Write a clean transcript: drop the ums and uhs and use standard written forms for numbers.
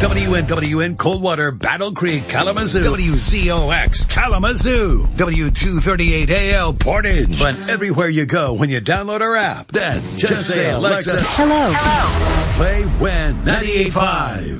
WNWN Coldwater, Battle Creek, Kalamazoo. WZOX Kalamazoo. W238AL Portage. But everywhere you go when you download our app, then just say, Alexa, Hello. play When 98.5.